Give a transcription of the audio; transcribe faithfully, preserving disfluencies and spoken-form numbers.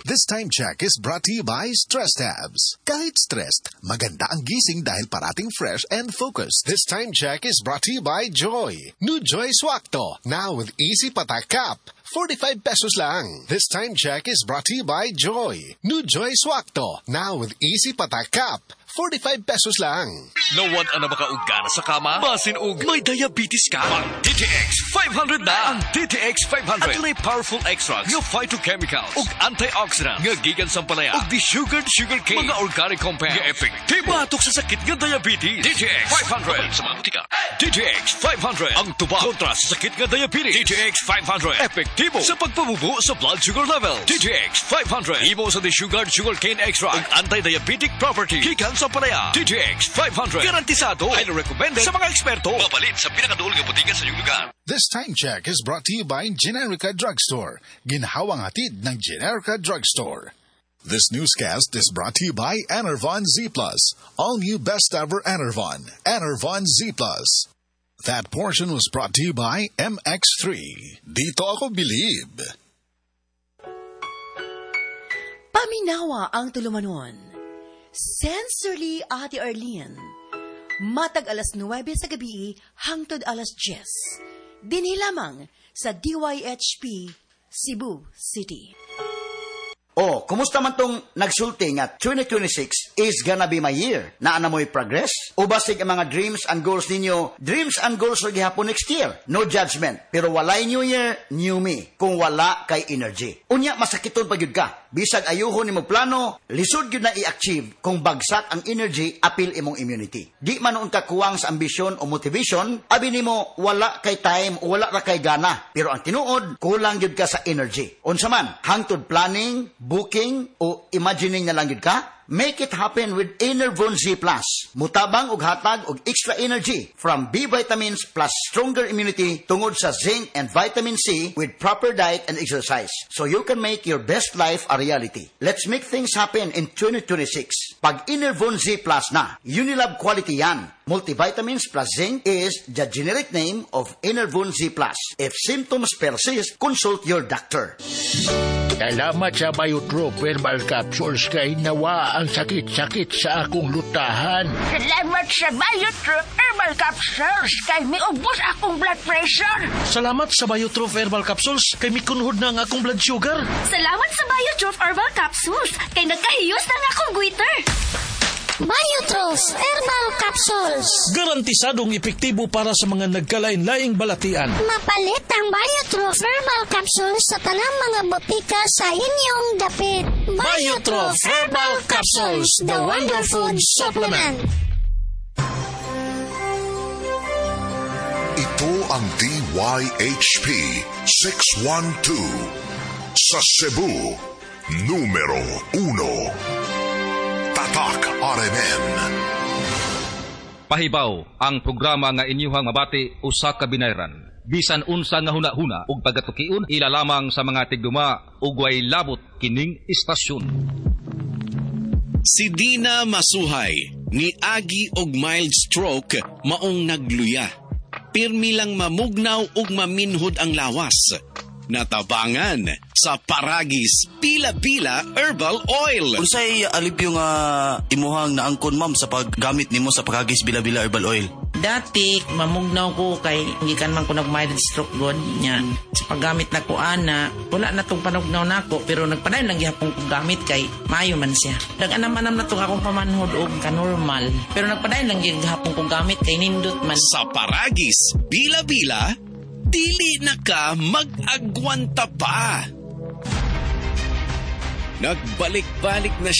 This time check is brought to you by Stress Tabs. Kahit stressed, maganda ang gising dahil parating fresh and focused. This time check is brought to you by Joy. New Joy Swakto, now with easy patakap. forty-five pesos lang. This time check is brought to you by Joy. New Joy Swakto, now with easy patakap. forty-five pesos lang. Nawad ang makaugana sa kama? Basin og may diabetes ka? Ang D T X five hundred na! Ang D T X five hundred at may powerful extracts ng phytochemicals ug antioxidants nga gikan sa palaya ug di-sugared sugarcane mga organic compounds nga epektibo batok sa sakit nga diabetes. D T X five hundred sa mga butika. D T X five hundred ang tubag kontra sa sakit nga diabetes. D T X five hundred epektibo sa pagpabubo sa blood sugar level. D T X five hundred imo sa di-sugared sugarcane extract ug anti-diabetic property gikan sa palaya. D T X five hundred garantisado ay recommended sa mga eksperto. Mapalit sa pinakaduol nga botiga sa iyong lugar. This time check is brought to you by Generica Drugstore. Ginhawang hatid ng Generica Drugstore. This newscast is brought to you by Enervon Z Plus. All new best ever Enervon. Enervon Z Plus. That portion was brought to you by M X three. Dito ako believe. Paminawa ang tulumanon. Sensorily, Ate Arlene. Matag alas nuwebe sa gabi hangtod alas diyes. Dinhi lamang sa D Y H P, Cebu City. Oh, kumusta man tong nagsulti nga twenty twenty-six is gonna be my year? Naa na mo'y progress? O basig ang mga dreams and goals ninyo, dreams and goals or gihapon next year? No judgment. Pero walay new year, new me. Kung wala kay energy. Unya, masakiton pa yun ka. Bisag ayuhon ni mo plano, lisod yun na i-achieve kung bagsak ang energy, apil imong immunity. Di man noon ka kuwang sa ambisyon o motivation, abi ni mo wala kay time o wala ra kay gana. Pero ang tinuod, kulang yun ka sa energy. Unsa man, hangtod planning, booking, o imagining na lang yun ka? Make it happen with Enervon Z Plus. Mutabang ug hatag og extra energy from B vitamins plus stronger immunity tungod sa zinc and vitamin C with proper diet and exercise. So you can make your best life a reality. Let's make things happen in twenty twenty-six. Pag Enervon Z Plus na, Unilab quality yan. Multivitamins plus zinc is the generic name of Enervon Z Plus. If symptoms persist, consult your doctor. Salamat sa Biotrop Herbal Capsules kay nawa ang sakit-sakit sa akong lutahan. Salamat sa Biotrop Herbal Capsules kay miubos akong blood pressure. Salamat sa Biotrop Herbal Capsules kay mikunhod na ang akong blood sugar. Salamat sa Biotrop Herbal Capsules kay nagkahiyos na ang akong goiter. Biotrop Herbal Capsules. Garantisadong epektibo para sa mga nagkalain-laing balatian. Mapalit ang Biotrop Herbal Capsules sa tanang mga botika sa inyong dapit. Biotrop Herbal Capsules, the Wonder Food Supplement. Ito ang D Y H P six one two sa Cebu, numero uno. Tatak R M N. Pahibaw ang programa nga inyuhang mabati usa ka binayran. Bisan unsa nga hunahuna ug pagatukion ilalamang sa mga tigduma ug way labot kining istasyon. Si Dina Masuhay ni agi og mild stroke maong nagluya. Pirmi lang mamugnaw ug maminhod ang lawas. Natabangan sa Paragis Pila-Pila Herbal Oil. Unsay alipyo nga imuhang naangkon ma'am sa paggamit nimo sa Paragis Pila-Pila Herbal Oil? Dati mamugnaw ko kay gikan man ko nag mild stroke god nya. Sa paggamit na ko ana, wala na tong panugnaw nako pero nagpadayon lang gyapon ko gamit kay maayo man siya. Dag-anam-anam na tong akong pamanhod og ka-normal. Pero nagpadayon lang gyapon ko gamit kay nindot man. Sa Paragis Pila-Pila, dili na ka mag-agwanta pa. Nagbalik-balik na siya.